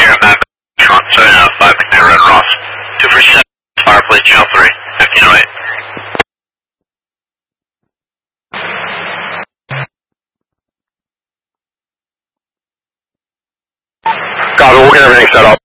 American Map, Sean 705, McNair, Red Ross. 247, Fireplace, Channel 3, 1508. Copy, we'll get everything set up.